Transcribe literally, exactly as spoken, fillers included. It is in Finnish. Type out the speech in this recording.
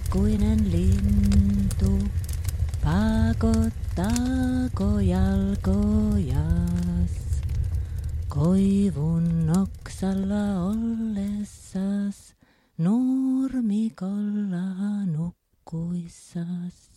pikkuinen lintu pakottaako jalkojas. Koivun oksalla ollessas, nurmikolla nukkuissas.